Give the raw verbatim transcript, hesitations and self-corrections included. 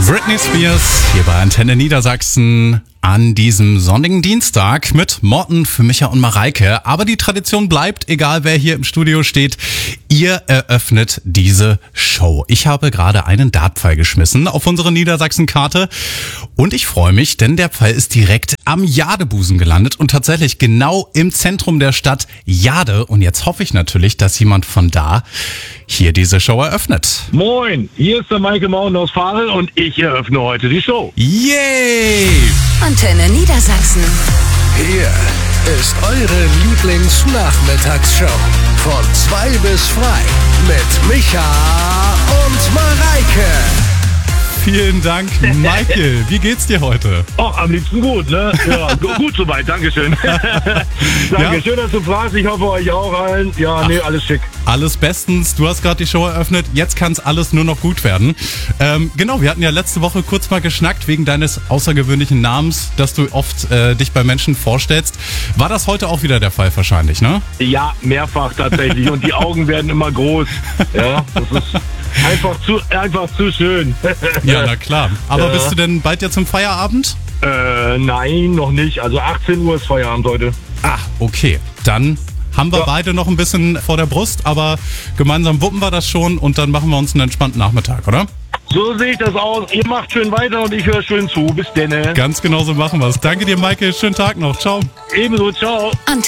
Britney Spears hier bei Antenne Niedersachsen an diesem sonnigen Dienstag mit Morten für Micha und Mareike. Aber die Tradition bleibt, egal wer hier im Studio steht, ihr eröffnet diese Show. Ich habe gerade einen Dartpfeil geschmissen auf unsere Niedersachsen-Karte und ich freue mich, denn der Pfeil ist direkt am Jadebusen gelandet und tatsächlich genau im Zentrum der Stadt Jade. Und jetzt hoffe ich natürlich, dass jemand von da hier diese Show eröffnet. Moin, hier ist der Maike Mauen aus Fahre und ich eröffne heute die Show. Yay! Antenne Niedersachsen. Hier ist eure Lieblingsnachmittagsshow. Von zwei bis frei mit Micha und Mareike. Vielen Dank, Michael. Wie geht's dir heute? Ach, am liebsten gut, ne? Ja, gu- gut soweit, Dankeschön. Danke, Ja. schön, dass du fragst. Ich hoffe, euch auch allen. Ja, Ach. nee, alles schick. Alles bestens. Du hast gerade die Show eröffnet. Jetzt kann's alles nur noch gut werden. Ähm, genau, wir hatten ja letzte Woche kurz mal geschnackt wegen deines außergewöhnlichen Namens, dass du oft äh, dich bei Menschen vorstellst. War das heute auch wieder der Fall wahrscheinlich, ne? Ja, mehrfach tatsächlich. Und die Augen werden immer groß. Ja, das ist einfach zu, einfach zu schön. Ja, na klar. Aber Ja. bist du denn bald jetzt im Feierabend? Äh, nein, noch nicht. Also achtzehn Uhr ist Feierabend heute. Ah, okay. Dann haben wir Ja. beide noch ein bisschen vor der Brust, aber gemeinsam wuppen wir das schon und dann machen wir uns einen entspannten Nachmittag, oder? So sehe ich das aus. Ihr macht schön weiter und ich höre schön zu. Bis denne. Ganz genau so machen wir es. Danke dir, Michael. Schönen Tag noch. Ciao. Ebenso, ciao.